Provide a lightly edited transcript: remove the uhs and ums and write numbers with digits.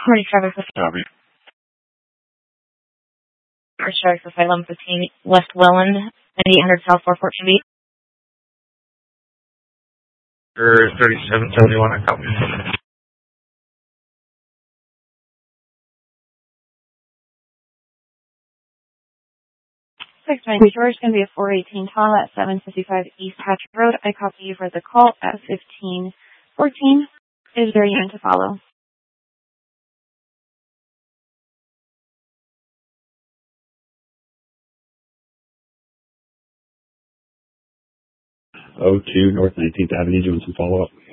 Morning, traffic for Copy. traffic for 1115 West Welland, 9800 South 414 B. 3771, I copy. 692 George, going to be a 418 Tom at 755 East Hatch Road. I copy you for the call at 1514. Is there anyone to follow? '02 North 19th Avenue, doing some follow-up.